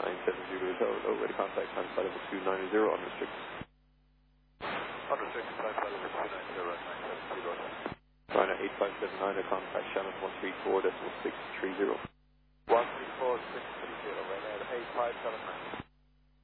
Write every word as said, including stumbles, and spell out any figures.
nine seven zero is hello, ready contact, time flight level two nine zero, unrestricted. Unrestricted, time flight level two nine zero, nine seven zero. Ryanair eight five seven nine, contact Shannon one three four decimal six three zero. one three four six three zero, Ryanair eight five seven nine.